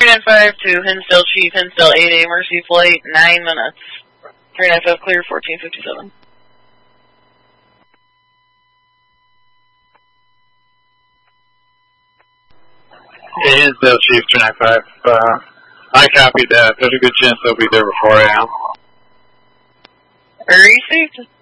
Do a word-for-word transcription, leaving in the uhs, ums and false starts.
nine five to Hinsdale Chief, Hinsdale eight A, Mercy Flight, nine minutes. three nine five clear, fourteen fifty-seven. Hey, Hinsdale Chief, three nine five. Uh, I copied that. There's a good chance they'll be there before I am. Are you safe?